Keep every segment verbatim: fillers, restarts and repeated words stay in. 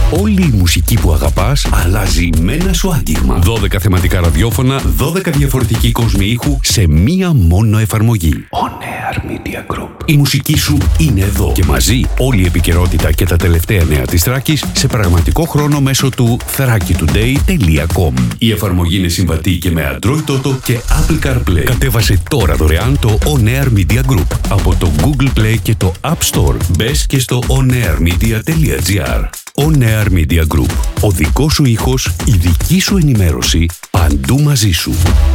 Όλη η μουσική που αγαπάς αλλάζει με ένα σου άγγιγμα. δώδεκα θεματικά ραδιόφωνα, δώδεκα διαφορετικοί κόσμοι ήχου σε μία μόνο εφαρμογή. On Air Media Group. Η μουσική σου είναι εδώ και μαζί όλη η επικαιρότητα και τα τελευταία νέα της Θράκης σε πραγματικό χρόνο μέσω του θράκη τουντέι τελεία κομ. Η εφαρμογή είναι συμβατή και με Android Auto και Apple CarPlay. Κατέβασε τώρα δωρεάν το On Air Media Group από το Google Play και το App Store. Μπες και στο onairmedia τελεία gr. On Air Media Group. Ο δικός σου ήχος, η δική σου ενημέρωση, παντού μαζί σου.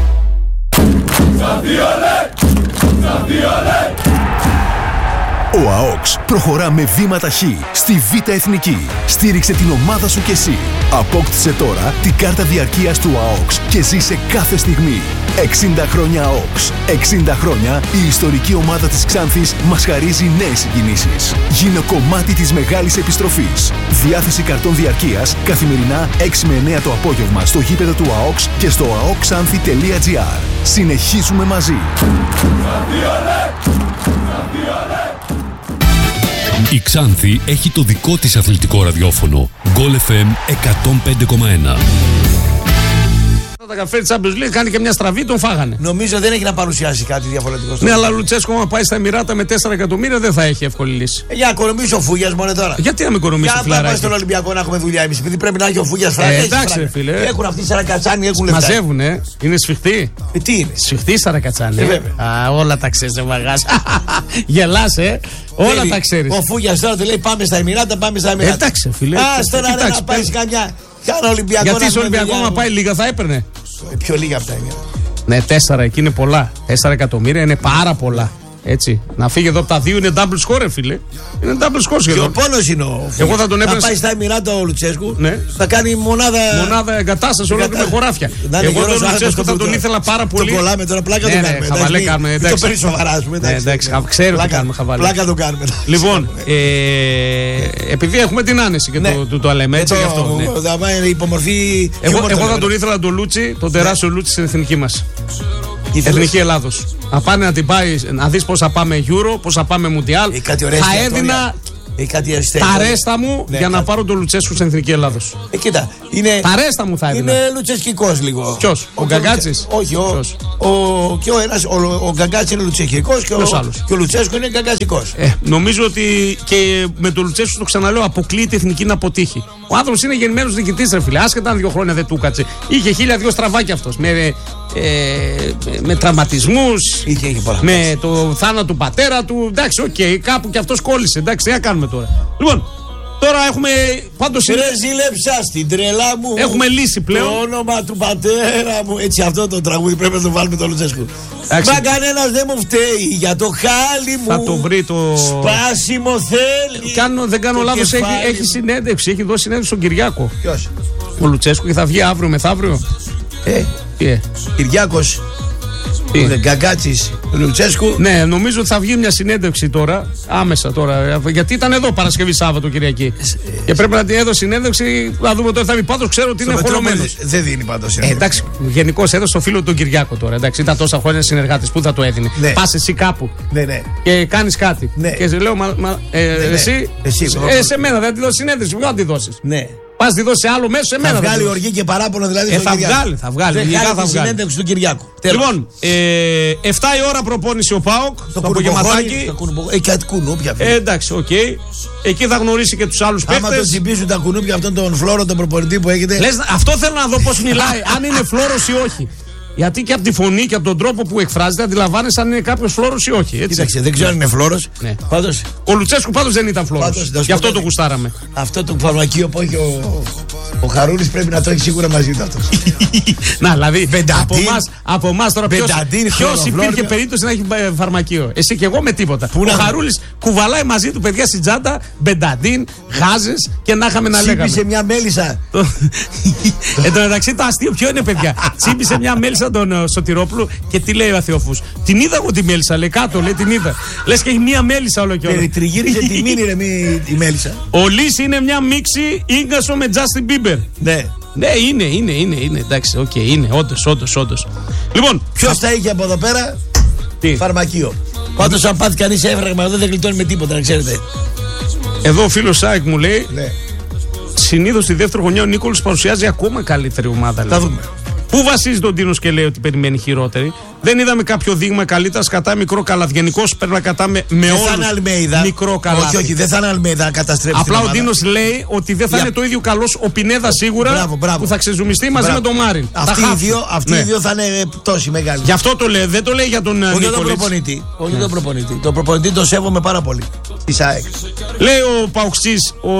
Ο ΑΟΚΣ προχωρά με βήμα ταχύ στη Β' Εθνική. Στήριξε την ομάδα σου κι εσύ. Απόκτησε τώρα την κάρτα διαρκείας του ΑΟΚΣ και ζήσε κάθε στιγμή. εξήντα χρόνια ΑΟΚΣ. εξήντα χρόνια η ιστορική ομάδα της Ξάνθης μας χαρίζει νέες συγκινήσεις. Γίνε κομμάτι της μεγάλης επιστροφής. Διάθεση καρτών διαρκείας καθημερινά έξι με εννέα το απόγευμα στο γήπεδο του ΑΟΚΣ και στο αοκξάνθη τελεία gr. Συνεχίζουμε μαζί. Η Ξάνθη έχει το δικό της αθλητικό ραδιόφωνο. Γκολ εφ εμ εκατόν πέντε κόμμα ένα. Τα καφέ της Champions League κάνει και μια στραβή, τον φάγανε. Νομίζω δεν έχει να παρουσιάσει κάτι διαφορετικό. Ναι, αλλά ο Λουτσέσκο, άμα πάει στα Εμιράτα με τέσσερα εκατομμύρια, δεν θα έχει εύκολη λύση. Ε, για να οικονομήσει ο Φούγιας μόνο τώρα. Γιατί να μην οικονομήσει ο Φλαράκη. Για να πάμε στον Ολυμπιακό να έχουμε δουλειά εμείς. Επειδή πρέπει να έχει ο Φούγιας φράγκα. Ε, εντάξει, ρε φίλε. Έχουν αυτοί οι Σαρακατσάνοι, έχουν λεφτά. Μαζεύουν, ε. Είναι σφιχτοί. Ε, τι είναι. Σφιχτοί Σαρακατσάνοι. Ε, βέβαια. Α, όλα τα ξέρει, ε, μαγάς. Γελάς, ε. Όλα τα ξέρει. Ο Φούγιας τώρα του λέει πάμε στα Εμιράτα, πάμε στα Εμιράτα. Εντάξει, φίλε. Α, τώρα να πάει καμιά. Γιατί στον Ολυμπιακό, άμα πάει λίγα, θα έπαιρνε. Πιο λίγα από τα είναι. Ναι, τέσσερα εκεί είναι πολλά. Τέσσερα εκατομμύρια είναι πάρα πολλά. Έτσι. Να φύγει εδώ από τα δύο είναι double score, φίλε. Είναι double score σχεδόν. Και ο πόνος είναι ο. Εγώ θα τον έπαιρνα. Θα πάει στα Εμιράτα ο Λουτσέσκου. Ναι. Θα κάνει μονάδα. Μονάδα εγκατάσταση όλο με χωράφια. Εγώ τον Λουτσέσκου θα τον ήθελα πάρα πολύ. Το κολλάμε τώρα, πλάκα ναι, το ναι, κάνουμε. Χαβαλέ κάνουμε. Το παίρνει σοβαρά, α πούμε. Ναι, εντάξει, ξέρω τι κάνουμε χαβαλέ. Πλάκα το κάνουμε. Λοιπόν, επειδή έχουμε την άνεση και το το λέμε έτσι γι' αυτό. Εγώ θα τον ήθελα τον Λούτσι, τον τεράστιο Λούτσι στην εθνική μα. Εθνική Ελλάδος. Να πάνε να την πάει, να δεις πώς θα πάμε Euro, πώς θα πάμε Μουντιάλ. Θα έδινα τα ρέστα μου ναι, για να πάρω τον Λουτσέσκου στην Εθνική Ελλάδος. Ε, κοίτα, είναι, τα ρέστα μου θα έδινα. Είναι λουτσεσκικός λίγο. Ποιος, ο, ο Γκαγκάτσης? Όχι, ο, ο, και ο, ένας, ο, ο Γκαγκάτσης είναι λουτσεσκικός και, και ο Λουτσέσκου είναι γκαγκατσικός. Ε, νομίζω ότι και με τον Λουτσέσκου, το ξαναλέω, αποκλείεται η εθνική να αποτύχει. Ο άνθρωπος είναι γεννημένος διοικητής, ρε φίλε. Άσχετα αν δύο χρόνια δεν του κάτσε. Είχε χίλια δυο στραβάκια αυτός. Με, ε, με τραυματισμούς, με το θάνατο του πατέρα του. Εντάξει, οκ, okay, κάπου και αυτός κόλλησε. Εντάξει, τι να κάνουμε τώρα. Λοιπόν, τώρα έχουμε πάντως. Ρε ζήλεψα στην τρελά μου. Έχουμε λύσει πλέον. Το όνομα του πατέρα μου. Έτσι, αυτό το τραγούδι πρέπει να το βάλουμε το Λουτσέσκου. Μα κανένας δεν μου φταίει για το χάλι μου. Θα το βρει το. Σπάσιμο θέλει. Κάνω, δεν κάνω λάθος, έχει, έχει συνέντευξη. Έχει δώσει συνέντευξη στον Κυριάκο. Ποιος? Ο Λουτσέσκου και θα βγει αύριο μεθαύριο. Ε, yeah. Κυριάκος. Ο Γκαγκάτσης, ο Λουτσέσκου. Ναι, νομίζω ότι θα βγει μια συνέντευξη τώρα, άμεσα τώρα. Γιατί ήταν εδώ Παρασκευή Σάββατο Κυριακή. Ε, και πρέπει να την έδωσε συνέντευξη, να δούμε τώρα θα βγει. Πάντως ξέρω ότι είναι χωλωμένος. Δεν δίνει πάντως συνέντευξη. Ε, εντάξει, γενικώς έδωσε το φίλο του Κυριάκο τώρα. Εντάξει, ήταν τόσα χρόνια συνεργάτης, πού θα το έδινε. Ναι. Πας εσύ κάπου ναι, ναι. και κάνεις κάτι. Ναι. Και σε λέω, μα, μα, ε, ναι, ναι. εσύ, εσύ ε, σε μένα δεν τη δώσει συνέντευξη, πού θα τη δώσεις. Ναι. Πας τη δώσει άλλο μέσο σε μένα. Θα βγάλει οργή και παράπονο δηλαδή. Ε, θα βγάλει, θα βγάλει. Δεν θα βγάλει συνέντευξη του Κυριάκου. Λοιπόν, ε, εφτά η ώρα προπόνηση ο ΠΑΟΚ. Το απογευματάκι. Ε, και κουνούπια. Ε, εντάξει, οκ. Okay. Εκεί θα γνωρίσει και τους άλλους παίκτες. Άμα τον τσιμπήσουν τα κουνούπια αυτόν τον φλόρο, τον προπονητή που έχετε. Λες, αυτό θέλω να δω πώς μιλάει, αν είναι φλόρος ή όχι. Γιατί και από τη φωνή και από τον τρόπο που εκφράζεται αντιλαμβάνεσαι αν είναι κάποιος φλόρος ή όχι. Έτσι. Κοίταξε, δεν ξέρω αν είναι φλόρος. Ναι. Πάντως... Ο Λουτσέσκου πάντως δεν ήταν φλόρος. Γι' αυτό το γουστάραμε. Αυτό το φαρμακείο που έχει ο, ο Χαρούλης πρέπει να το έχει σίγουρα μαζί του αυτός. Να, δηλαδή από εμάς τώρα ποιος υπήρχε περίπτωση να έχει φαρμακείο. Εσύ και εγώ με τίποτα. Ο Χαρούλης κουβαλάει μαζί του παιδιά στην τσάντα μπενταντίν, γάζες και να είχαμε να λέγαμε. Τσίπησε μια μέλισσα. Εν τω μεταξύ το αστείο ποιο είναι, παιδιά. Τσίπησε μια μέλισσα τον Σωτηρόπουλο και τι λέει ο Αθεόφους. Την είδα εγώ τη μέλισσα, λέει κάτω, λέει την είδα. Λες και έχει μια μέλισσα όλο και όλο. Τριγύρισε τη μήνυ ρε η μέλισσα. Ο Λύς είναι μια μίξη Ίγκασο με Justin Bieber. Ναι. Ναι, είναι, είναι, είναι, είναι. Εντάξει, οκ, okay, είναι. Όντως, όντως, όντως. Λοιπόν, ποιος θα είχε από εδώ πέρα τι? Φαρμακείο. Πάντως, αν πάθει κανείς έφραγμα, δεν γλιτώνει με τίποτα, να ξέρετε. Εδώ ο φίλος Σάικ μου λέει. Ναι. συνήθως στη δεύτερη χρονιά ο Νίκολης παρουσιάζει ακόμα καλύτερη ομάδα. Θα δούμε. Πού βασίζει τον Τίνος και λέει ότι περιμένει χειρότερη? Δεν είδαμε κάποιο δείγμα καλύτερα κατά μικρό καλάθι. Γενικώς πρέπει να κατάμε με όλους μικρό καλάθι. Όχι, όχι, δεν θα είναι Αλμέιδα να καταστρέψει. Απλά την ο Τίνος λέει ότι δεν θα Για... είναι το ίδιο καλός ο Πινέδα σίγουρα, μπράβο, μπράβο. που θα ξεζουμιστεί μαζί μπράβο. με τον Μάριν. Αυτοί, οι δύο, αυτοί ναι. οι δύο θα είναι τόσοι μεγάλοι. Γι' αυτό το λέει, δεν το λέει για τον Νίκολη. Όχι τον προπονητή. Όχι τον προπονητή. Τον προπονητή τον σέβομαι πάρα πολύ. Της ΑΕΚ. Λέει ο Παοξής, ο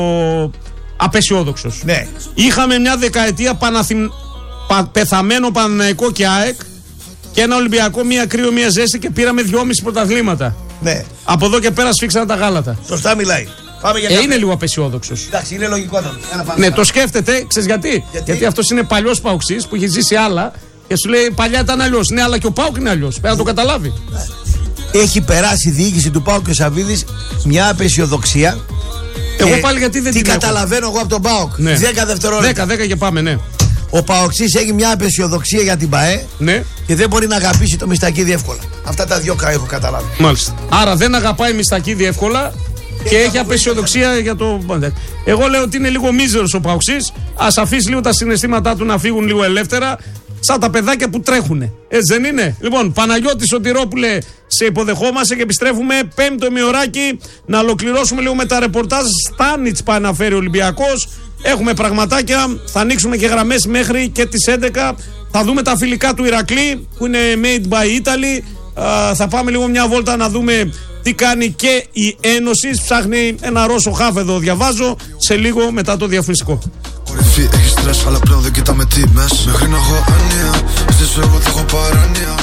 απεσιόδοξος. Ναι. Είχαμε μια δεκαετία παναθυμ... πα... πεθαμένο Παναθηναϊκό και ΑΕΚ και ένα Ολυμπιακό, μία κρύο, μία ζέστη και πήραμε δυόμιση πρωταθλήματα. Ναι. Από εδώ και πέρα σφίξαν τα γάλατα. Σωστά μιλάει. Πάμε για ε, είναι λίγο απεσιόδοξος. Εντάξει, είναι λογικό αυτό. Ναι, το σκέφτεται, ξέρεις γιατί? Γιατί, γιατί αυτός είναι παλιός Παοξής που έχει ζήσει άλλα και σου λέει παλιά ήταν αλλιώς. Ναι, αλλά και ο ΠΑΟΚ είναι αλλιώς. Πρέπει να το καταλάβει. Έχει περάσει η διοίκηση του ΠΑΟΚ και ο Σαββίδης μια απεσιοδοξία. Εγώ πάλι γιατί δεν τι την καταλαβαίνω εγώ από τον ΠΑΟΚ. Ναι. δέκα δευτερόλεπτα. δέκα, δέκα και πάμε, ναι. Ο Παοξής έχει μια απεσιοδοξία για την ΠΑΕ, ναι, και δεν μπορεί να αγαπήσει το Μιστακίδη εύκολα. Αυτά τα δύο έχω καταλάβει. Μάλιστα. Άρα δεν αγαπάει Μιστακίδη εύκολα και, και έχει απεσιοδοξία για το. Εγώ λέω ότι είναι λίγο μίζερος ο Παοξής. Ας αφήσει λίγο τα συναισθήματά του να φύγουν λίγο ελεύθερα. Σαν τα παιδάκια που τρέχουνε. Έτσι δεν είναι? Λοιπόν, Παναγιώτη Σωτηρόπουλε, σε υποδεχόμαστε και επιστρέφουμε πέμπτο ημιωράκι να ολοκληρώσουμε λίγο με τα ρεπορτάζ. Στάνιτς παναφέρει ο Ολυμπιακός. Έχουμε πραγματάκια. Θα ανοίξουμε και γραμμές μέχρι και τις έντεκα. Θα δούμε τα φιλικά του Ηρακλή που είναι made by Italy. Α, θα πάμε λίγο μια βόλτα να δούμε τι κάνει και η Ένωση. Ψάχνει ένα Ρώσο χάφ εδώ, διαβάζω. Σε λίγο μετά το διαφημιστικό. Κορυφή, έχει στρες, αλλά πλέον δεν κοιτάμε τιμές. Μέχρι να έχω άνοια, ζήσω εγώ θα έχω παράνοια.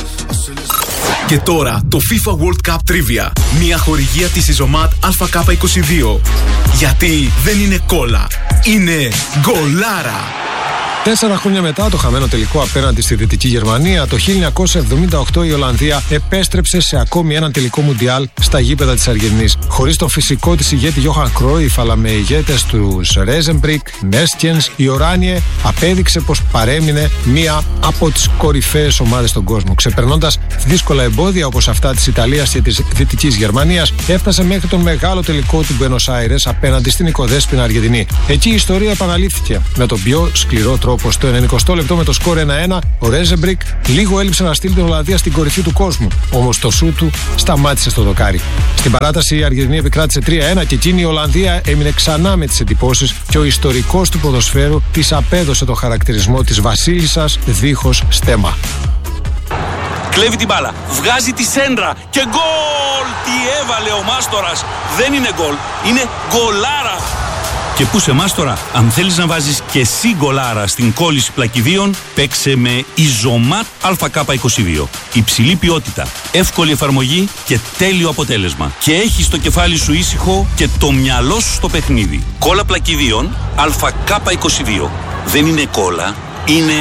Και τώρα το FIFA World Cup Trivia. Μια χορηγία της Ιζωμάτ Α Κ είκοσι δύο. Γιατί δεν είναι κόλλα, είναι γκολάρα. Τέσσερα χρόνια μετά το χαμένο τελικό απέναντι στη Δυτική Γερμανία, το χίλια εννιακόσια εβδομήντα οκτώ η Ολλανδία επέστρεψε σε ακόμη έναν τελικό Μουντιάλ στα γήπεδα της Αργεντινής. Χωρίς τον φυσικό της ηγέτη Γιόχαν Κρόιφ, αλλά με ηγέτες τους Ρέζεμπρικ, Νέστκενς, η Οράνιε απέδειξε πως παρέμεινε μία από τις κορυφαίες ομάδες στον κόσμο. Ξεπερνώντας δύσκολα εμπόδια όπως αυτά της Ιταλίας και της Δυτικής Γερμανίας, έφτασε μέχρι τον μεγάλο τελικό του Μπουένος Άιρες απέναντι στην οικοδέσποινα Αργεντινή. Εκεί η ιστορία επαναλήφθηκε με τον πιο σκληρό τρόπο. Στο ενενηκοστό λεπτό με το σκορ ένα ένα, ο Ρέζεμπρικ λίγο έλειψε να στείλει την Ολλανδία στην κορυφή του κόσμου. Όμως το σου του σταμάτησε στο δοκάρι. Στην παράταση η Αργεντινή επικράτησε τρία ένα και εκείνη η Ολλανδία έμεινε ξανά με τις εντυπώσεις και ο ιστορικός του ποδοσφαίρου της απέδωσε το χαρακτηρισμό της βασίλισσας δίχως στέμμα. Κλέβει την μπάλα, βγάζει τη σέντρα και γκολ! Τι έβαλε ο Μάστορας! Δεν είναι γκολ, είναι γκολάρα! Και πού σε Μάστορα, αν θέλεις να βάζεις και εσύ γκολάρα στην κόλληση πλακιδίων, παίξε με Ιζωμάτ Α Κ είκοσι δύο. Υψηλή ποιότητα, εύκολη εφαρμογή και τέλειο αποτέλεσμα. Και έχεις το κεφάλι σου ήσυχο και το μυαλό σου στο παιχνίδι. Κόλλα πλακιδίων Α Κ είκοσι δύο. Δεν είναι κόλλα, είναι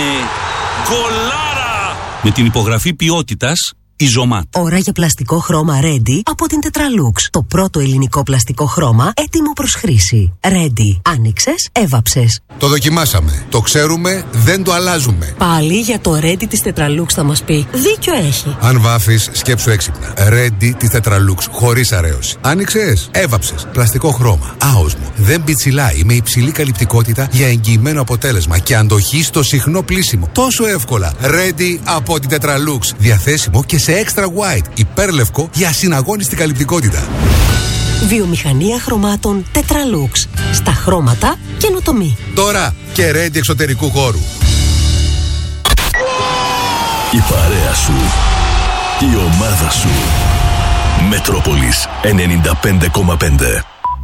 γκολάρα! Με την υπογραφή ποιότητας Ιζωμάτ. Ώρα για πλαστικό χρώμα Ready από την Tetralux. Το πρώτο ελληνικό πλαστικό χρώμα έτοιμο προς χρήση. Ready. Άνοιξες, έβαψες. Το δοκιμάσαμε. Το ξέρουμε, δεν το αλλάζουμε. Πάλι για το Ready της Tetralux θα μας πει. Δίκιο έχει. Αν βάφεις, σκέψου έξυπνα. Ready της Tetralux, χωρίς αρέωση. Άνοιξες, έβαψες. Πλαστικό χρώμα. Άοσμο. Δεν πιτσιλάει, με υψηλή καλυπτικότητα για εγγυημένο αποτέλεσμα και αντοχή στο συχνό πλύσιμο. Τόσο εύκολα. Ready από την Tetralux. Διαθέσιμο και σε extra white, υπέρλευκο για ασυναγώνιστη καλυπτικότητα. Βιομηχανία χρωμάτων Tetralux. Στα χρώματα καινοτομή. Τώρα και Ready εξωτερικού χώρου. Η παρέα σου, η ομάδα σου. Μετρόπολης ενενήντα πέντε κόμμα πέντε.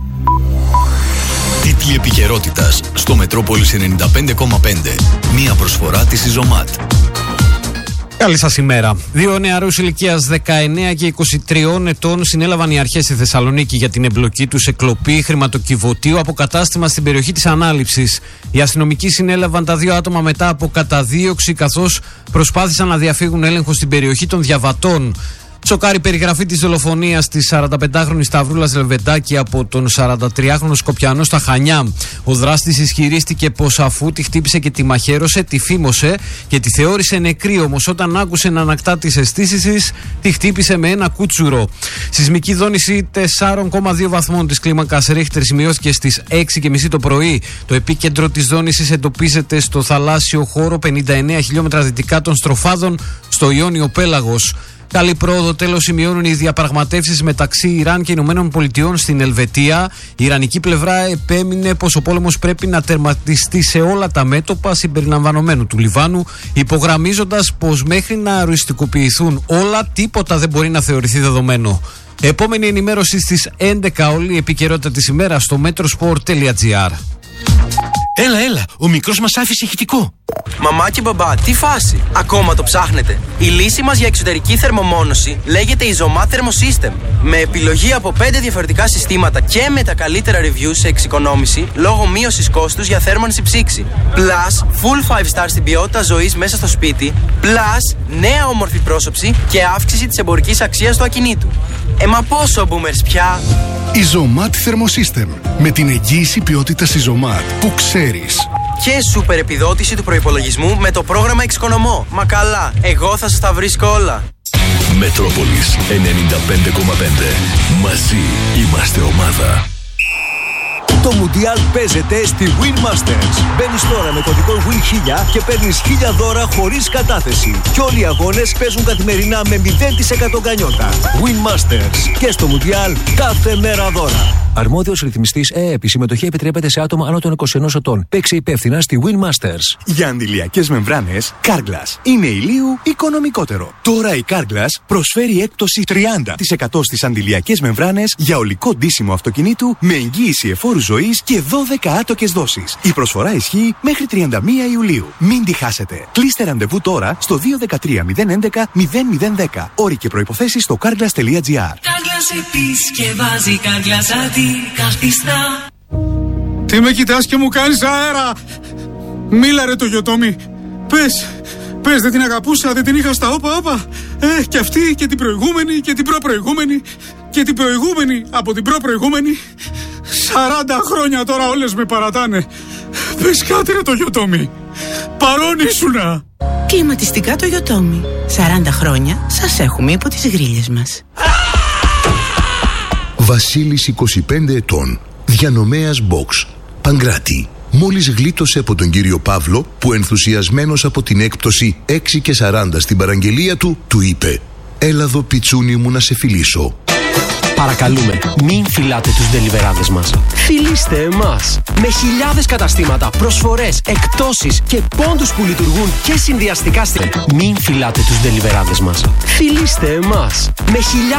Τίτλοι επικαιρότητας στο Μετρόπολης ενενήντα πέντε κόμμα πέντε. Μία προσφορά της Ιζωμάτ. Καλή σας ημέρα. Δύο νεαρούς ηλικίας δεκαεννέα και είκοσι τρία ετών συνέλαβαν οι αρχές στη Θεσσαλονίκη για την εμπλοκή τους σε κλοπή χρηματοκιβωτίου από κατάστημα στην περιοχή της Ανάληψης. Οι αστυνομικοί συνέλαβαν τα δύο άτομα μετά από καταδίωξη, καθώς προσπάθησαν να διαφύγουν έλεγχο στην περιοχή των Διαβατών. Σοκάρει περιγραφή της δολοφονίας της σαρανταπεντάχρονης Σταυρούλας Λεβεντάκη από τον σαραντατριάχρονο Σκοπιανό στα Χανιά. Ο δράστης ισχυρίστηκε πως αφού τη χτύπησε και τη μαχαίρωσε, τη φήμωσε και τη θεώρησε νεκρή. Όμως όταν άκουσε να ανακτά τις αισθήσεις της, τη χτύπησε με ένα κούτσουρο. Σεισμική δόνηση τέσσερα κόμμα δύο βαθμών της κλίμακας Ρίχτερ σημειώθηκε στις έξι και μισή το πρωί. Το επίκεντρο της δόνησης εντοπίζεται στο θαλάσσιο χώρο πενήντα εννέα χιλιόμετρα δυτικά των Στροφάδων στο Ιόνιο Πέλαγος. Καλή πρόοδο τέλος σημειώνουν οι διαπραγματεύσεις μεταξύ Ιράν και Ηνωμένων Πολιτειών στην Ελβετία. Η Ιρανική πλευρά επέμεινε πως ο πόλεμος πρέπει να τερματιστεί σε όλα τα μέτωπα συμπεριλαμβανομένου του Λιβάνου, υπογραμμίζοντας πως μέχρι να οριστικοποιηθούν όλα, τίποτα δεν μπορεί να θεωρηθεί δεδομένο. Επόμενη ενημέρωση στις έντεκα, όλη η επικαιρότητα της ημέρας στο metrosport τελεία gr. Έλα, έλα, ο μικρός μας άφησε ηχητικό. Μαμά και μπαμπά, τι φάση, ακόμα το ψάχνετε? Η λύση μας για εξωτερική θερμομόνωση λέγεται Isomat Thermosystem. Με επιλογή από πέντε διαφορετικά συστήματα και με τα καλύτερα reviews σε εξοικονόμηση λόγω μείωσης κόστους για θέρμανση ψήξη. Plus, full five star στην ποιότητα ζωής μέσα στο σπίτι. Plus, νέα όμορφη πρόσωψη και αύξηση της εμπορικής αξίας του ακινήτου. Ε, μα πόσο boomers πια! Isomat Thermosystem. Με την εγγύηση ποιότητας Isomat που ξέρεις. Και σούπερ επιδότηση του προϋπολογισμού με το πρόγραμμα Εξοικονομώ. Μα καλά, εγώ θα σας τα βρίσκω όλα. Μετρόπολης ενενήντα πέντε κόμμα πέντε. Μαζί είμαστε ομάδα. Το Μουντιάλ παίζεται στη Win Masters. Μπαίνεις τώρα με κωδικό Win χίλια και παίρνεις χίλια δώρα χωρίς κατάθεση. Και όλοι οι αγώνες παίζουν καθημερινά με μηδέν τοις εκατό γκανιότα. Win Masters. Και στο Μουντιάλ κάθε μέρα δώρα. Αρμόδιος ρυθμιστής ΕΕΠ. Η συμμετοχή επιτρέπεται σε άτομα άνω των είκοσι ενός ετών. Παίξε υπεύθυνα στη Win Masters. Για αντιλιακές μεμβράνες, Carglass είναι ηλίου οικονομικότερο. Τώρα η Carglass προσφέρει έκπτωση τριάντα τοις εκατό στις αντιλιακές μεμβράνες για ολικό ντύσιμο αυτοκινήτου με εγγύηση εφόρου ζωής και δώδεκα άτοκες δόσεις. Η προσφορά ισχύει μέχρι τριάντα μία Ιουλίου. Μην τη χάσετε. Κλείστε ραντεβού τώρα στο δύο ένα τρία μηδέν έντεκα μηδέν μηδέν δέκα. Όροι και προϋποθέσεις στο carglass τελεία gr. Carglass επισκευάζει, Carglass αντικαθιστά. Τι με κοιτάς και μου κάνεις αέρα? Μίλα ρε το γιοτόμι. Πες, πες δεν την αγαπούσα, δεν την είχα στα όπα όπα. Ε, και αυτή και την προηγούμενη και την προπροηγούμενη και την προηγούμενη από την προπροηγούμενη. Σαράντα χρόνια τώρα όλες με παρατάνε. Πες κάτι ρε το γιοτόμι. Παρόν ήσουνα. Κλιματιστικά το γιοτόμι. σαράντα χρόνια σας έχουμε υπό τις γρίλες μας. Βασίλης είκοσι πέντε ετών. Διανομέας Box. Παγκράτη. Μόλις γλίτωσε από τον κύριο Παύλο που ενθουσιασμένος από την έκπτωση έξι και σαράντα στην παραγγελία του, του είπε «Έλα εδώ πιτσούνι μου να σε φιλήσω». Παρακαλούμε, μην φυλάτε τους ντελιβεράδες μας. Φιλήστε εμάς. Με χιλιάδες καταστήματα, προσφορές, εκπτώσεις και πόντους που λειτουργούν και συνδυαστικά στη... Μην φυλάτε τους ντελιβεράδες μας. Φιλήστε εμάς. Με χιλιάδες